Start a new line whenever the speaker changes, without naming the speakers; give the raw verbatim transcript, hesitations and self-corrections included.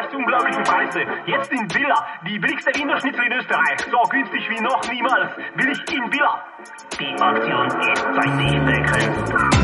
Max unglaublichen Preise. Jetzt in Villa, die billigste Wiener-Schnitzel in Österreich. So günstig wie noch niemals. Will ich in Villa.
Die Aktion ist zeitlich begrenzt.